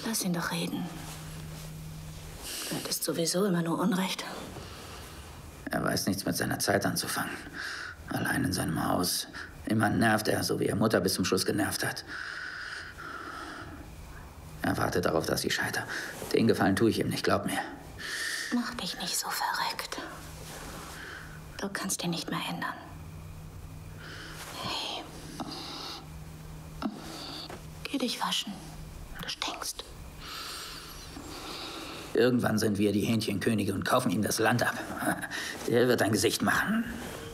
Lass ihn doch reden. Du hättest sowieso immer nur Unrecht. Er weiß nichts mit seiner Zeit anzufangen. Allein in seinem Haus. Immer nervt er, so wie er Mutter bis zum Schluss genervt hat. Er wartet darauf, dass ich scheitere. Den Gefallen tue ich ihm nicht, glaub mir. Mach dich nicht so verrückt. Du kannst ihn nicht mehr ändern. Hey. Geh dich waschen. Du stinkst. Irgendwann sind wir die Hähnchenkönige und kaufen ihm das Land ab. Der wird ein Gesicht machen.